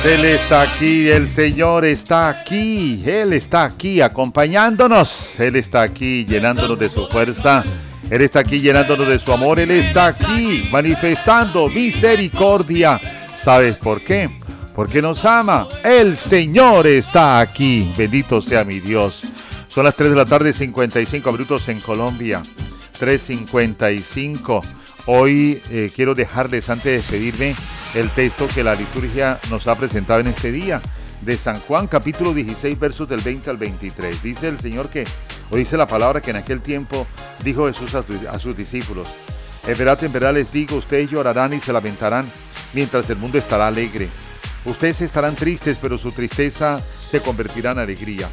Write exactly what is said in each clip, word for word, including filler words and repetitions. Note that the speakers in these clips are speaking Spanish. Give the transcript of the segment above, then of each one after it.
Él está aquí, el Señor está aquí, Él está aquí acompañándonos, Él está aquí llenándonos de su fuerza, Él está aquí llenándonos de su amor, Él está aquí manifestando misericordia. ¿Sabes por qué? Porque nos ama, el Señor está aquí, bendito sea mi Dios. Son las tres de la tarde, cincuenta y cinco minutos en Colombia, tres cincuenta y cinco. Hoy eh, quiero dejarles, antes de despedirme, el texto que la liturgia nos ha presentado en este día, de San Juan, capítulo dieciséis, versos del veinte al veintitrés. Dice el Señor que, o dice la palabra que en aquel tiempo dijo Jesús a, a sus discípulos: en verdad, en verdad les digo, ustedes llorarán y se lamentarán, mientras el mundo estará alegre. Ustedes estarán tristes, pero su tristeza se convertirá en alegría.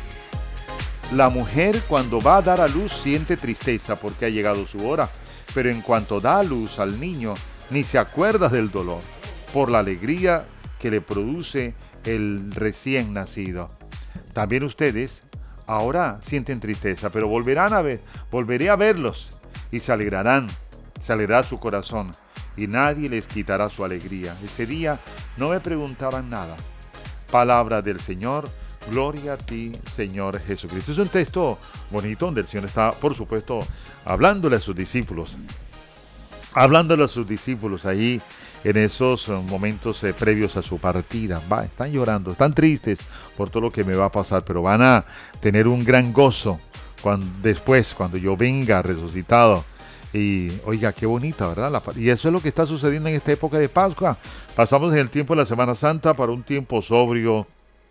La mujer, cuando va a dar a luz, siente tristeza porque ha llegado su hora, pero en cuanto da a luz al niño, ni se acuerda del dolor, por la alegría que le produce el recién nacido. También ustedes ahora sienten tristeza, pero volverán a ver, volveré a verlos y se alegrarán, se alegrará su corazón y nadie les quitará su alegría. Ese día no me preguntarán nada. Palabra del Señor, gloria a ti, Señor Jesucristo. Es un texto bonito donde el Señor está, por supuesto, hablándole a sus discípulos, hablándole a sus discípulos ahí en esos momentos eh, previos a su partida. Va, están llorando, están tristes por todo lo que me va a pasar, pero van a tener un gran gozo cuando, después, cuando yo venga resucitado. Y oiga, qué bonita, ¿verdad? La, y eso es lo que está sucediendo en esta época de Pascua. Pasamos en el tiempo de la Semana Santa para un tiempo sobrio,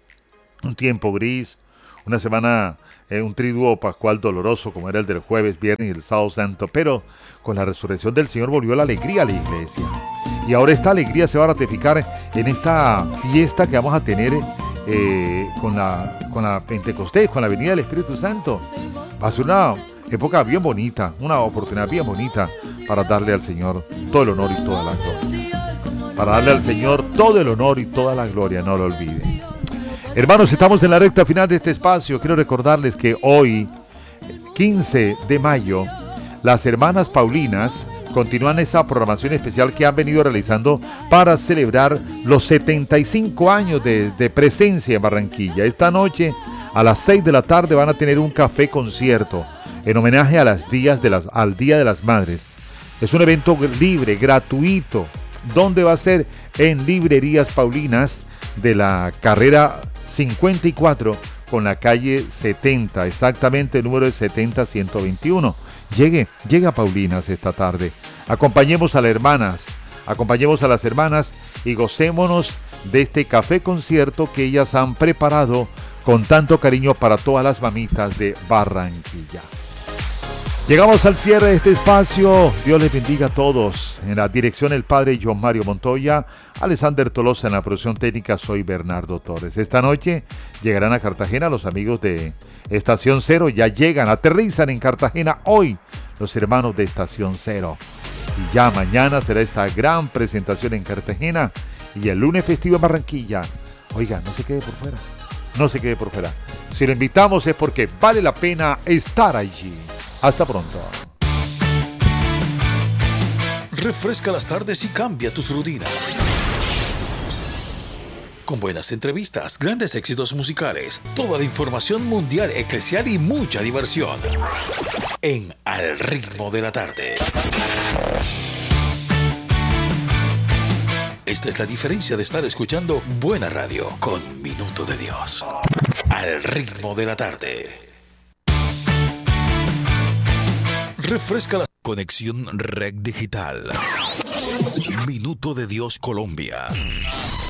un tiempo gris, una semana, eh, un triduo pascual doloroso como era el del jueves, viernes y el sábado santo, pero con la resurrección del Señor volvió la alegría a la iglesia. Y ahora esta alegría se va a ratificar en esta fiesta que vamos a tener eh, con, la, con la Pentecostés, con la venida del Espíritu Santo. Va a ser una época bien bonita, una oportunidad bien bonita para darle al Señor todo el honor y toda la gloria. Para darle al Señor todo el honor y toda la gloria, no lo olviden. Hermanos, estamos en la recta final de este espacio. Quiero recordarles que hoy, quince de mayo, las hermanas Paulinas continúan esa programación especial que han venido realizando para celebrar los setenta y cinco años de, de presencia en Barranquilla. Esta noche, a las seis de la tarde, van a tener un café concierto en homenaje a las días de las, al Día de las Madres. Es un evento libre, gratuito. ¿Dónde va a ser? En Librerías Paulinas de la carrera cincuenta y cuatro con la calle setenta, exactamente el número de setenta ciento veintiuno. Llegue, llegue a Paulinas esta tarde. Acompañemos a las hermanas, acompañemos a las hermanas y gocémonos de este café concierto que ellas han preparado con tanto cariño para todas las mamitas de Barranquilla. Llegamos al cierre de este espacio. Dios les bendiga a todos. En la dirección el Padre John Mario Montoya, Alexander Tolosa en la producción técnica, soy Bernardo Torres. Esta noche llegarán a Cartagena los amigos de Estación Cero. Ya llegan, aterrizan en Cartagena hoy los hermanos de Estación Cero. Y ya mañana será esa gran presentación en Cartagena y el lunes festivo en Barranquilla. Oiga, no se quede por fuera, no se quede por fuera. Si lo invitamos es porque vale la pena estar allí. Hasta pronto. Refresca las tardes y cambia tus rutinas. Con buenas entrevistas, grandes éxitos musicales, toda la información mundial, eclesial y mucha diversión. En Al Ritmo de la Tarde. Esta es la diferencia de estar escuchando buena radio con Minuto de Dios. Al Ritmo de la Tarde. Refresca la conexión Red Digital. Minuto de Dios Colombia.